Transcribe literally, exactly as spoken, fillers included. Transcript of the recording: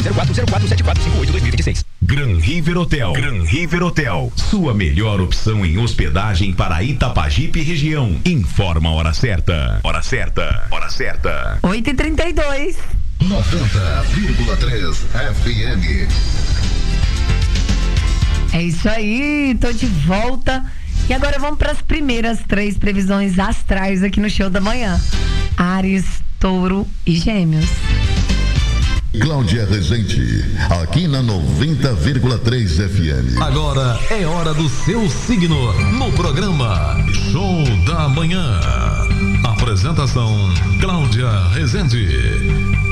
zero quatro zero quatro sete quatro cinco oito dois mil e vinte e seis. Gran River Hotel. Gran River Hotel. Sua melhor opção em hospedagem para Itapajipe região. Informa a hora certa. Hora certa. Hora certa. oito e trinta e dois. noventa vírgula três F M. É isso aí, tô de volta. E agora vamos para as primeiras três previsões astrais aqui no Show da Manhã. Áries, Touro e Gêmeos. Cláudia Rezende, aqui na noventa vírgula três F M. Agora é hora do seu signo no programa Show da Manhã. Apresentação Cláudia Rezende.